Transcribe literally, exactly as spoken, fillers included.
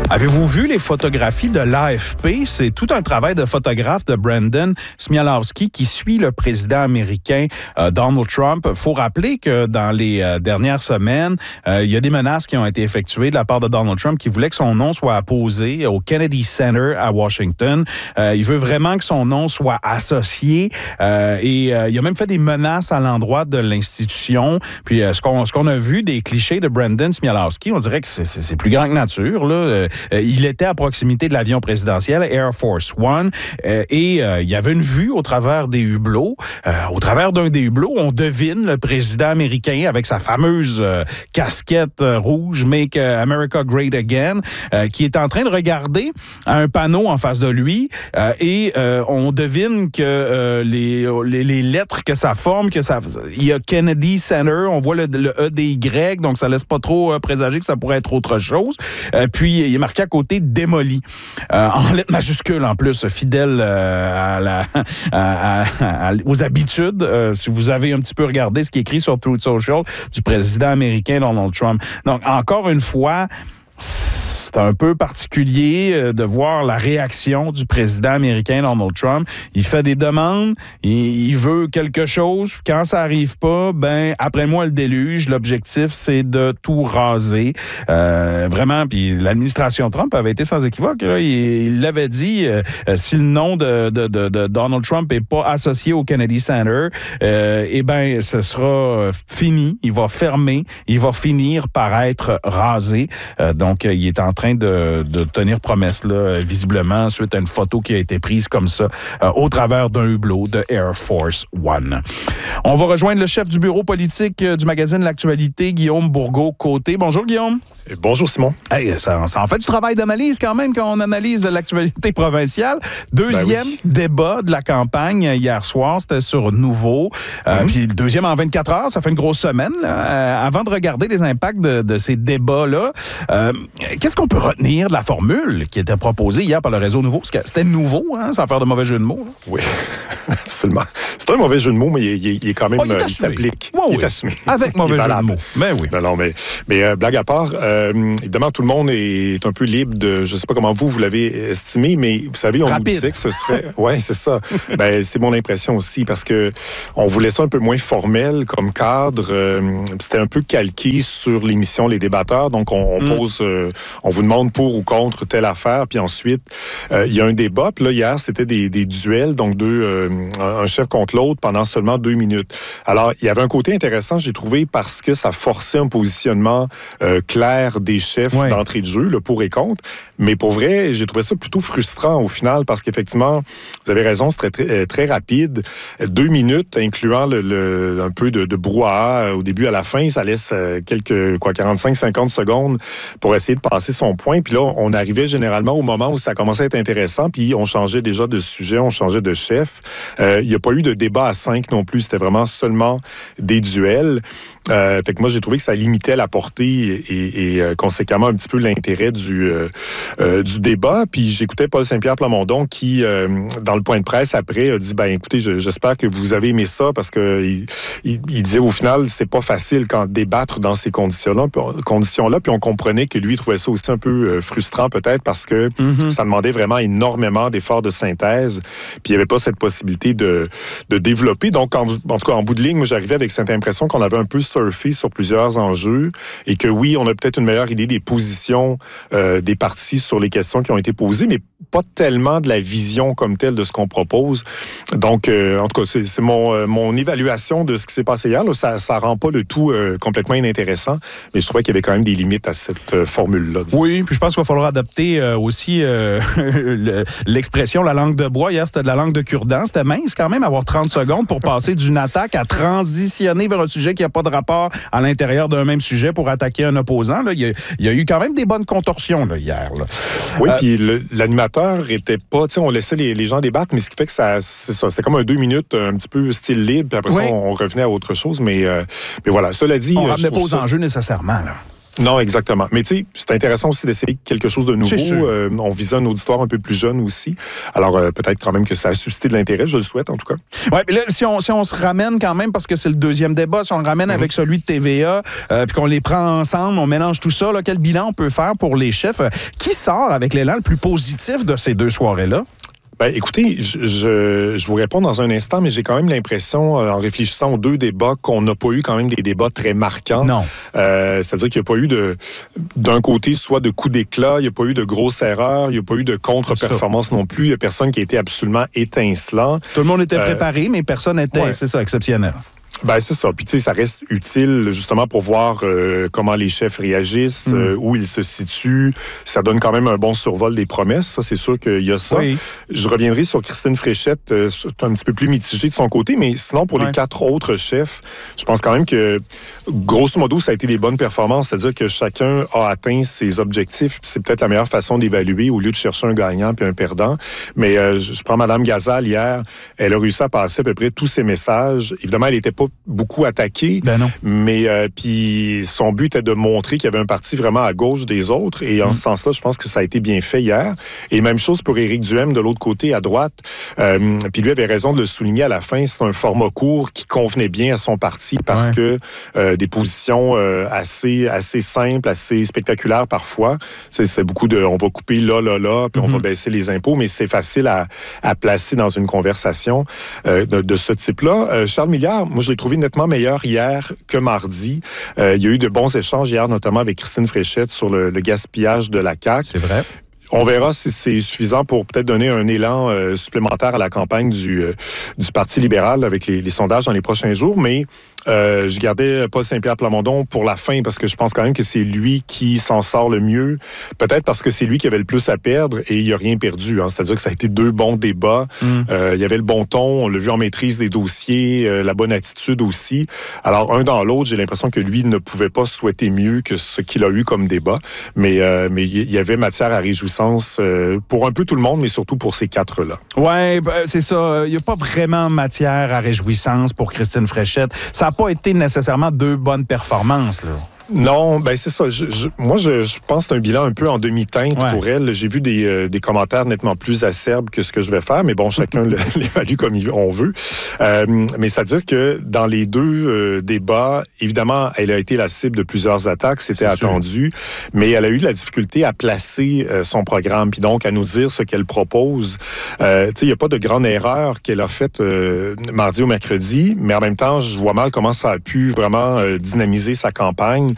Avez-vous vu les photographies de l'A F P? C'est tout un travail de photographe de Brandon Smialowski qui suit le président américain euh, Donald Trump. Il faut rappeler que dans les euh, dernières semaines, euh, il y a des menaces qui ont été effectuées de la part de Donald Trump qui voulait que son nom soit apposé au Kennedy Center à Washington. Euh, il veut vraiment que son nom soit associé euh, et euh, il a même fait des menaces à l'endroit de l'institution. Puis euh, ce qu'on ce qu'on a vu des clichés de Brandon Smialowski, on dirait que c'est, c'est, c'est plus grand que nature, là. Euh, Euh, il était à proximité de l'avion présidentiel Air Force One euh, et euh, il y avait une vue au travers des hublots. Euh, au travers d'un des hublots, on devine le président américain avec sa fameuse euh, casquette euh, rouge « Make America Great Again euh, » qui est en train de regarder un panneau en face de lui euh, et euh, on devine que euh, les, les, les lettres que ça forme, que ça, il y a Kennedy Center, on voit le, le E D Y, donc ça laisse pas trop euh, présager que ça pourrait être autre chose. Euh, puis il est marqué à côté démoli, euh, en lettres majuscules en plus, fidèle euh, à la, à, à, à, aux habitudes. Euh, si vous avez un petit peu regardé ce qui est écrit sur Truth Social du président américain Donald Trump. Donc, encore une fois, c'est un peu particulier de voir la réaction du président américain Donald Trump. Il fait des demandes, il, il veut quelque chose. Quand ça arrive pas, ben après moi le déluge. L'objectif, c'est de tout raser. Euh, vraiment, puis l'administration Trump avait été sans équivoque. Là. Il, il l'avait dit, euh, si le nom de, de, de, de Donald Trump est pas associé au Kennedy Center, euh, eh ben ce sera fini. Il va fermer. Il va finir par être rasé. Euh, donc, il est en train de, de tenir promesse, là, visiblement, suite à une photo qui a été prise comme ça, euh, au travers d'un hublot de Air Force One. On va rejoindre le chef du bureau politique du magazine L'Actualité, Guillaume Bourgault-Côté. Bonjour, Guillaume. Et bonjour, Simon. Hey, ça, ça en fait du travail d'analyse quand même quand on analyse l'actualité provinciale. Deuxième ben oui. débat de la campagne hier soir, c'était sur Nouveau. Euh, mm-hmm. Puis le deuxième en vingt-quatre heures, ça fait une grosse semaine. Là. Euh, avant de regarder les impacts de, de ces débats-là, euh, qu'est-ce qu'on peut retenir de la formule qui était proposée hier par le réseau Nouveau? C'était nouveau, hein, sans faire de mauvais jeu de mots. Là. Oui, absolument. C'est un mauvais jeu de mots, mais il, il, il est quand même... Oh, il, est il s'applique. Oui, il oui. est assumé. Avec mauvais jeu de mots. Ben oui. Non, non, mais, mais euh, blague à part, euh, évidemment, tout le monde est un peu libre de... Je ne sais pas comment vous, vous l'avez estimé, mais vous savez, on Rapide. nous disait que ce serait... Oui, c'est ça. Ben, c'est mon impression aussi, parce que on voulait ça un peu moins formel comme cadre. Euh, c'était un peu calqué sur l'émission Les Débatteurs. Donc, on, on mm. pose... Euh, on vous demande pour ou contre telle affaire, puis ensuite, euh, il y a un débat. Puis là, hier, c'était des, des duels, donc deux, euh, un chef contre l'autre pendant seulement deux minutes. Alors, il y avait un côté intéressant, j'ai trouvé, parce que ça forçait un positionnement euh, clair des chefs ouais. d'entrée de jeu, le pour et contre. Mais pour vrai, j'ai trouvé ça plutôt frustrant au final, parce qu'effectivement, vous avez raison, c'est très, très, très rapide. Deux minutes, incluant le, le, un peu de, de brouhaha au début à la fin, ça laisse quelques, quoi, quarante-cinq à cinquante secondes pour essayer de passer son point. Puis là, on arrivait généralement au moment où ça commençait à être intéressant, puis on changeait déjà de sujet, on changeait de chef. Euh, il n'y a pas eu de débat à cinq non plus, c'était vraiment seulement des duels. Euh, fait que moi, j'ai trouvé que ça limitait la portée et, et, et euh, conséquemment un petit peu l'intérêt du, euh, euh, du débat. Puis j'écoutais Paul Saint-Pierre Plamondon qui, euh, dans le point de presse après, a dit, ben écoutez, je, j'espère que vous avez aimé ça, parce que il, il, il disait au final, c'est pas facile quand débattre dans ces conditions-là, puis, conditions-là, puis on comprenait que lui trouvait ça aussi un peu euh, frustrant peut-être, parce que mm-hmm. ça demandait vraiment énormément d'efforts de synthèse, puis il n'y avait pas cette possibilité de, de développer. Donc, en, en tout cas, en bout de ligne, moi, j'arrivais avec cette impression qu'on avait un peu surfé sur plusieurs enjeux et que oui, on a peut-être une meilleure idée des positions euh, des partis sur les questions qui ont été posées, mais pas tellement de la vision comme telle de ce qu'on propose. Donc, euh, en tout cas, c'est, c'est mon, euh, mon évaluation de ce qui s'est passé hier. Là, ça ne rend pas le tout euh, complètement inintéressant, mais je trouvais qu'il y avait quand même des limites à cette euh, formule-là. Disons. Oui, puis je pense qu'il va falloir adapter euh, aussi euh, l'expression la langue de bois. Hier, c'était de la langue de cure-dent. C'était mince quand même, avoir trente secondes pour passer d'une attaque à transitionner vers un sujet qui n'a pas de rapport à l'intérieur d'un même sujet pour attaquer un opposant. Là. Il, y a, il y a eu quand même des bonnes contorsions là, hier. Là. Oui, euh, puis le, l'animateur était pas... Tu sais, on laissait les, les gens débattre, mais ce qui fait que ça, c'est ça, c'était comme un deux minutes un petit peu style libre, puis après oui. ça, on, on revenait à autre chose. Mais, euh, mais voilà, cela dit... On ne euh, ramenait pas aux ça... enjeux nécessairement, là. Non, exactement. Mais tu sais, c'est intéressant aussi d'essayer quelque chose de nouveau. Euh, on visait un auditoire un peu plus jeune aussi. Alors, euh, peut-être quand même que ça a suscité de l'intérêt, je le souhaite en tout cas. Oui, mais là, si on, si on se ramène quand même, parce que c'est le deuxième débat, si on le ramène mm-hmm. avec celui de T V A, euh, puis qu'on les prend ensemble, on mélange tout ça, là, quel bilan on peut faire pour les chefs? Qui sort avec l'élan le plus positif de ces deux soirées-là? Ben, écoutez, je, je, je vous réponds dans un instant, mais j'ai quand même l'impression, euh, en réfléchissant aux deux débats, qu'on n'a pas eu quand même des débats très marquants. Non. Euh, c'est-à-dire qu'il n'y a pas eu de, d'un côté, soit de coups d'éclat, il n'y a pas eu de grosses erreurs, il n'y a pas eu de contre-performance non plus. Il n'y a personne qui a été absolument étincelant. Tout le monde était préparé, euh, mais personne n'était, ouais. c'est ça, exceptionnel. Ben c'est ça. Puis tu sais, ça reste utile justement pour voir euh, comment les chefs réagissent, mm. euh, où ils se situent. Ça donne quand même un bon survol des promesses. Ça, c'est sûr qu'il y a ça. Oui. Je reviendrai sur Christine Fréchette, euh, un petit peu plus mitigé de son côté, mais sinon pour ouais. les quatre autres chefs, je pense quand même que grosso modo, ça a été des bonnes performances. C'est-à-dire que chacun a atteint ses objectifs. C'est peut-être la meilleure façon d'évaluer au lieu de chercher un gagnant puis un perdant. Mais euh, je prends Mme Gazal hier. Elle a réussi à passer à peu près tous ses messages. Évidemment, elle n'était pas beaucoup attaqué, ben non. mais euh, puis son but était de montrer qu'il y avait un parti vraiment à gauche des autres, et en mmh. ce sens-là, je pense que ça a été bien fait hier. Et même chose pour Éric Duhem de l'autre côté, à droite. Euh, puis lui avait raison de le souligner à la fin, c'est un format court qui convenait bien à son parti parce ouais. que euh, des positions euh, assez assez simples, assez spectaculaires parfois. C'est, c'est beaucoup de, on va couper là, là, là, puis mmh. on va baisser les impôts, mais c'est facile à, à placer dans une conversation euh, de, de ce type-là. Euh, Charles Milliard, moi je l'ai trouvé nettement meilleur hier que mardi. Euh, il y a eu de bons échanges hier, notamment avec Christine Fréchette sur le, le gaspillage de la C A Q. C'est vrai. On verra si c'est suffisant pour peut-être donner un élan euh, supplémentaire à la campagne du, euh, du Parti libéral avec les, les sondages dans les prochains jours, mais Euh, je gardais Paul Saint-Pierre Plamondon pour la fin parce que je pense quand même que c'est lui qui s'en sort le mieux. Peut-être parce que c'est lui qui avait le plus à perdre et il n'a rien perdu. Hein. C'est-à-dire que ça a été deux bons débats. Mm. Euh, il y avait le bon ton, on l'a vu en maîtrise des dossiers, euh, la bonne attitude aussi. Alors, un dans l'autre, j'ai l'impression que lui ne pouvait pas souhaiter mieux que ce qu'il a eu comme débat. Mais euh, mais il y avait matière à réjouissance euh, pour un peu tout le monde, mais surtout pour ces quatre-là. Oui, c'est ça. Il n'y a pas vraiment matière à réjouissance pour Christine Fréchette. Ça n'a pas été nécessairement deux bonnes performances, là. Non, ben c'est ça. Je, je, moi, je, je pense que c'est un bilan un peu en demi-teinte ouais. pour elle. J'ai vu des, euh, des commentaires nettement plus acerbes que ce que je vais faire, mais bon, chacun l'évalue comme on veut. Euh, mais c'est-à-dire que dans les deux euh, débats, évidemment, elle a été la cible de plusieurs attaques, c'était c'est attendu, sûr. Mais elle a eu de la difficulté à placer euh, son programme, puis donc à nous dire ce qu'elle propose. Euh, tu sais, il n'y a pas de grande erreur qu'elle a faite euh, mardi ou mercredi, mais en même temps, je vois mal comment ça a pu vraiment euh, dynamiser sa campagne.